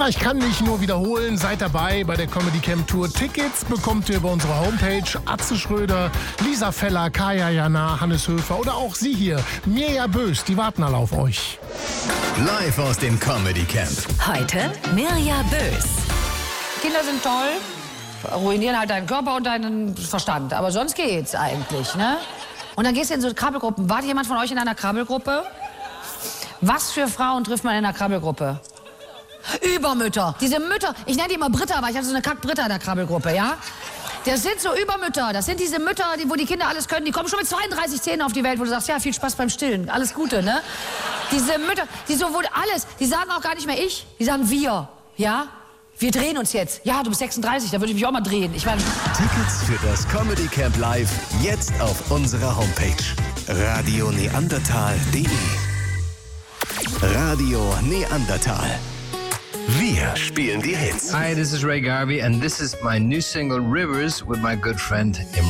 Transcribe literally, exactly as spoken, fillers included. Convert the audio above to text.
Aber ich kann mich nur wiederholen, seid dabei bei der Comedy Camp Tour. Tickets bekommt ihr über unsere Homepage. Atze Schröder, Lisa Feller, Kaya Jana, Hannes Höfer oder auch Sie hier, Mirja Bös, die warten alle auf euch. Live aus dem Comedy Camp. Heute Mirja Bös. Kinder sind toll, ruinieren halt deinen Körper und deinen Verstand. Aber sonst geht's eigentlich, ne? Und dann gehst du in so Krabbelgruppen. War jemand von euch in einer Krabbelgruppe? Was für Frauen trifft man in einer Krabbelgruppe? Übermütter. Diese Mütter, ich nenne die immer Britta, weil ich hatte so eine Kack-Britta in der Krabbelgruppe, ja? Das sind so Übermütter. Das sind diese Mütter, die, wo die Kinder alles können. Die kommen schon mit zweiunddreißig Zähnen auf die Welt, wo du sagst, ja, viel Spaß beim Stillen. Alles Gute, ne? Diese Mütter, die so, wo alles, die sagen auch gar nicht mehr ich, die sagen wir, ja? Wir drehen uns jetzt. Ja, du bist sechsunddreißig, da würde ich mich auch mal drehen. Ich meine... Tickets für das Comedy Camp Live jetzt auf unserer Homepage radio neandertal punkt de. Radio Neandertal. Wir spielen die Hits. Hi, this is Ray Garvey and this is my new single Rivers with my good friend Imran.